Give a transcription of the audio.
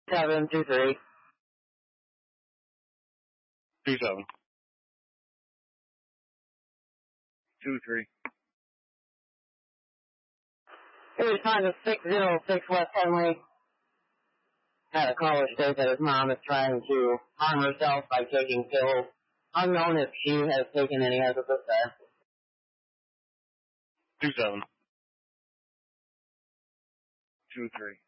723. 27. 23. He responded to 606 West Henley. Had a caller state that his mom is trying to harm herself by taking pills. Unknown if she has taken any as of this time. 27. 23.